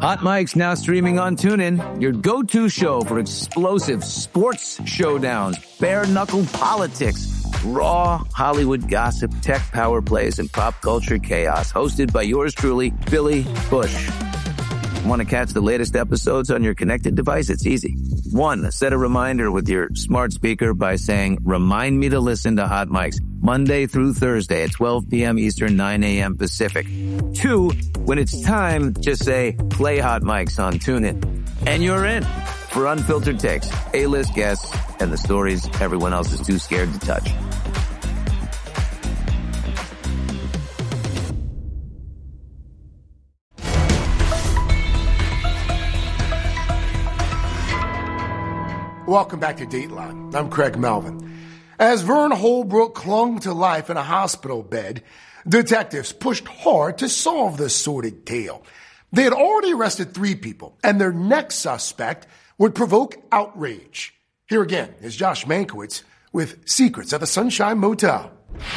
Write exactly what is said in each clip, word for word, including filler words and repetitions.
Hot Mike's now streaming on TuneIn, your go-to show for explosive sports showdowns, bare-knuckle politics, raw Hollywood gossip, tech power plays, and pop culture chaos. Hosted by yours truly, Billy Bush. Want to catch the latest episodes on your connected device? It's easy. One, set a reminder with your smart speaker by saying, remind me to listen to Hot Mike's Monday through Thursday at twelve p.m. Eastern, nine a.m. Pacific. Two, when it's time, just say, play Hot Mike's on TuneIn. And you're in for unfiltered takes, A-list guests, and the stories everyone else is too scared to touch. Welcome back to Dateline. I'm Craig Melvin. As Vern Holbrook clung to life in a hospital bed, detectives pushed hard to solve this sordid tale. They had already arrested three people, and their next suspect would provoke outrage. Here again is Josh Mankiewicz with Secrets of the Sunshine Motel.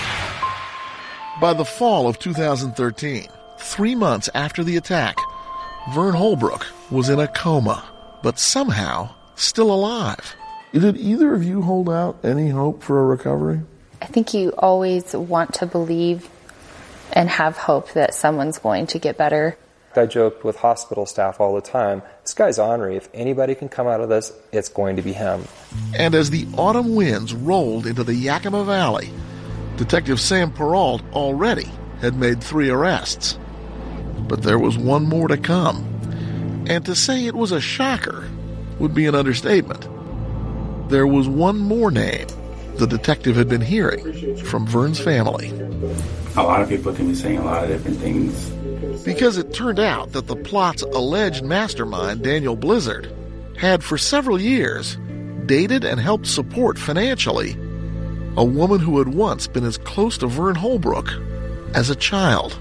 By the fall of two thousand thirteen, three months after the attack, Vern Holbrook was in a coma, but somehow still alive. Did either of you hold out any hope for a recovery? I think you always want to believe and have hope that someone's going to get better. I joke with hospital staff all the time, this guy's ornery. If anybody can come out of this, it's going to be him. And as the autumn winds rolled into the Yakima Valley, Detective Sam Peralt already had made three arrests. But there was one more to come. And to say it was a shocker would be an understatement. There was one more name the detective had been hearing from Vern's family. A lot of people can be saying a lot of different things. Because it turned out that the plot's alleged mastermind, Daniel Blizzard, had for several years dated and helped support financially a woman who had once been as close to Vern Holbrook as a child.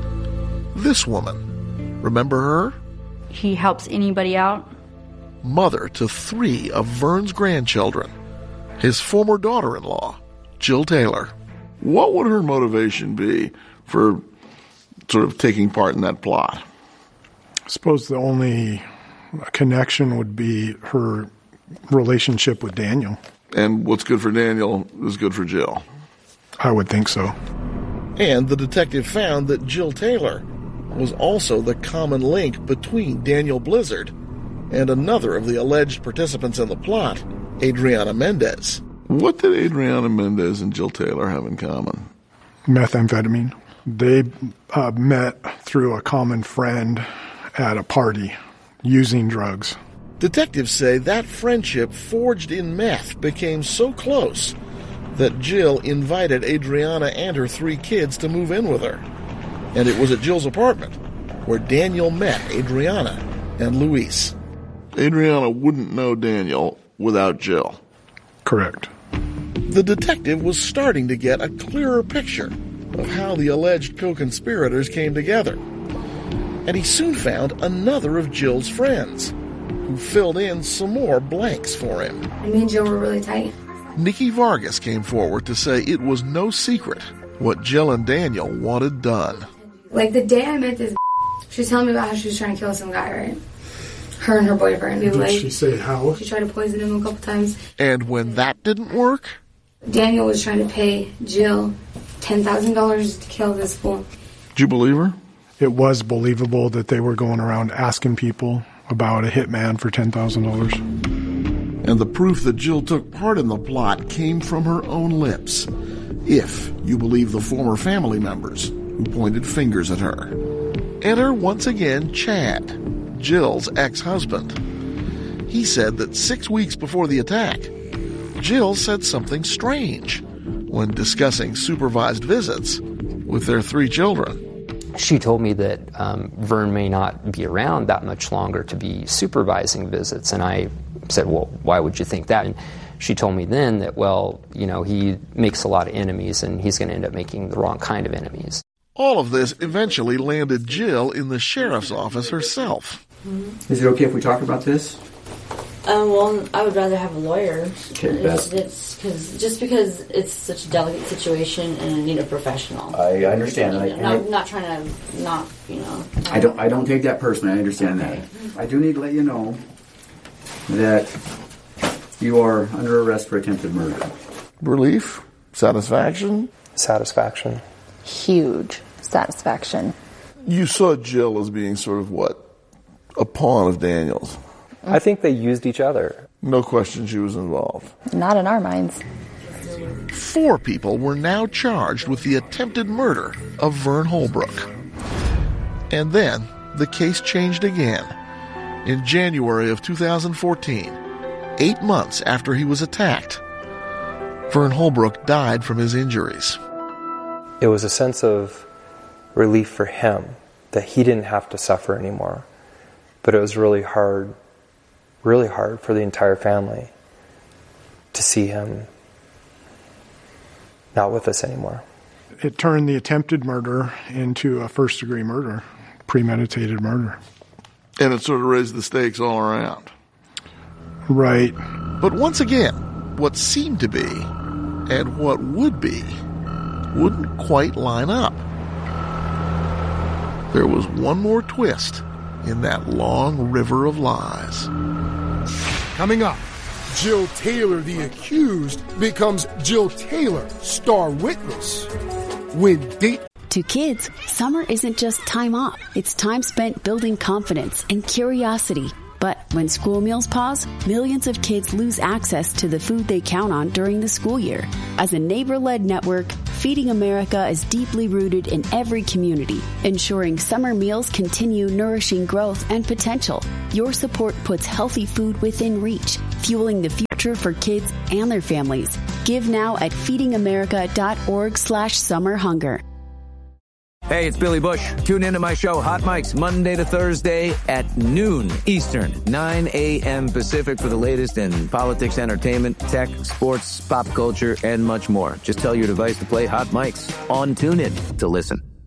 This woman, remember her? He helps anybody out. Mother to three of Vern's grandchildren, his former daughter-in-law, Jill Taylor. What would her motivation be for sort of taking part in that plot? I suppose the only connection would be her relationship with Daniel. And what's good for Daniel is good for Jill. I would think so. And the detective found that Jill Taylor was also the common link between Daniel Blizzard and another of the alleged participants in the plot, Adriana Mendez. What did Adriana Mendez and Jill Taylor have in common? Methamphetamine. They uh, met through a common friend at a party using drugs. Detectives say that friendship forged in meth became so close that Jill invited Adriana and her three kids to move in with her. And it was at Jill's apartment where Daniel met Adriana and Luis. Adriana wouldn't know Daniel without Jill. Correct. The detective was starting to get a clearer picture of how the alleged co-conspirators came together. And he soon found another of Jill's friends, who filled in some more blanks for him. Me and Jill were really tight. Nikki Vargas came forward to say it was no secret what Jill and Daniel wanted done. Like, the day I met this, she was telling me about how she was trying to kill some guy, right? Her and her boyfriend. Did like, she say how? She tried to poison him a couple times. And when that didn't work? Daniel was trying to pay Jill ten thousand dollars to kill this fool. Did you believe her? It was believable that they were going around asking people about a hitman for ten thousand dollars. And the proof that Jill took part in the plot came from her own lips, if you believe the former family members who pointed fingers at her. Enter once again Chad, Jill's ex-husband. He said that six weeks before the attack, Jill said something strange when discussing supervised visits with their three children. She told me that um, Vern may not be around that much longer to be supervising visits, and I said, well, why would you think that? And she told me then that, well, you know, he makes a lot of enemies, and he's going to end up making the wrong kind of enemies. All of this eventually landed Jill in the sheriff's office herself. Is it okay if we talk about this? Um, well, I would rather have a lawyer. Okay, it's, it's cause, just because it's such a delicate situation and I need a professional. I understand. I, I, am not, not trying to not, you know. I don't. I don't take that personally. I understand okay. that. I do need to let you know that you are under arrest for attempted murder. Relief? Satisfaction? Satisfaction. Huge satisfaction. You saw Jill as being sort of what? A pawn of Daniels. I think they used each other. No question she was involved. Not in our minds. Four people were now charged with the attempted murder of Vern Holbrook. And then the case changed again. In January of two thousand fourteen, eight months after he was attacked, Vern Holbrook died from his injuries. It was a sense of relief for him that he didn't have to suffer anymore. But it was really hard, really hard for the entire family to see him not with us anymore. It turned the attempted murder into a first-degree murder, premeditated murder. And it sort of raised the stakes all around. Right. But once again, what seemed to be and what would be wouldn't quite line up. There was one more twist in that long river of lies. Coming up, Jill Taylor, the accused, becomes Jill Taylor, star witness. When date. To kids, summer isn't just time off. It's time spent building confidence and curiosity. But when school meals pause, millions of kids lose access to the food they count on during the school year. As a neighbor-led network, Feeding America is deeply rooted in every community, ensuring summer meals continue nourishing growth and potential. Your support puts healthy food within reach, fueling the future for kids and their families. Give now at feedingamerica.org slash summer hunger. Hey, it's Billy Bush. Tune into my show, Hot Mics, Monday to Thursday at noon Eastern, nine a.m. Pacific for the latest in politics, entertainment, tech, sports, pop culture, and much more. Just tell your device to play Hot Mics on TuneIn to listen.